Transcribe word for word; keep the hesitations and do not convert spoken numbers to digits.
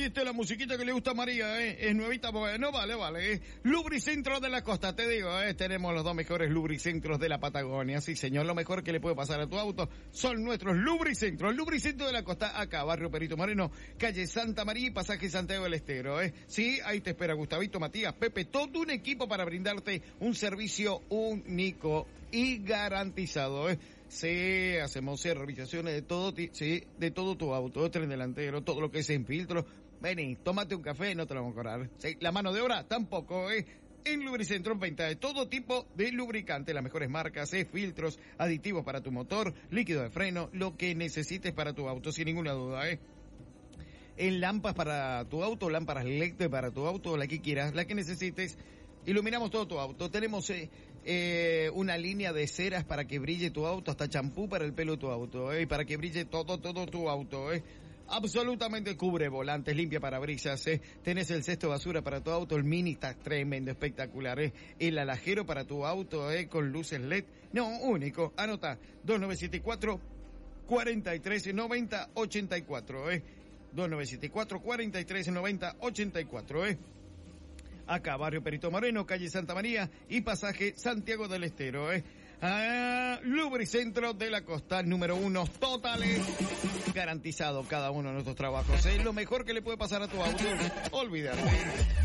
Oye, esta es la musiquita que le gusta a María, ¿eh? Es nuevita, porque no vale, vale, ¿eh? Lubricentro de la Costa, te digo, ¿eh? Tenemos los dos mejores lubricentros de la Patagonia. Sí, señor, lo mejor que le puede pasar a tu auto son nuestros lubricentros. Lubricentro de la Costa, acá, Barrio Perito Moreno, calle Santa María y pasaje Santiago del Estero, ¿eh? Sí, ahí te espera Gustavito, Matías, Pepe, todo un equipo para brindarte un servicio único y garantizado, ¿eh? Sí, hacemos revisaciones de todo, sí, de todo tu auto, tren delantero, todo lo que es en filtro. Vení, tómate un café, no te lo vamos a cobrar. Sí, la mano de obra tampoco, ¿eh? En Lubricentro, venta de todo tipo de lubricante, las mejores marcas, ¿eh? Filtros, aditivos para tu motor, líquido de freno, lo que necesites para tu auto, sin ninguna duda, ¿eh? En lámparas para tu auto, lámparas L E D para tu auto, la que quieras, la que necesites. Iluminamos todo tu auto. Tenemos eh, eh, una línea de ceras para que brille tu auto, hasta champú para el pelo de tu auto, eh, para que brille todo, todo tu auto, eh. Absolutamente cubre volantes, limpia parabrisas, eh. Tenés el cesto de basura para tu auto, el Mini está tremendo, espectacular, eh. El alajero para tu auto, eh, con luces L E D. No, único. Anota, dos nueve siete cuatro, cuatro tres nueve cero, ocho cuatro, eh. dos nueve siete cuatro, cuatro tres nueve cero, ocho cuatro, eh. Acá, Barrio Perito Moreno, calle Santa María y pasaje Santiago del Estero, ¿eh? Ah, Lubricentro de la Costa, número uno, totales. Garantizado cada uno de nuestros trabajos, es ¿eh? Lo mejor que le puede pasar a tu auto. Olvídate.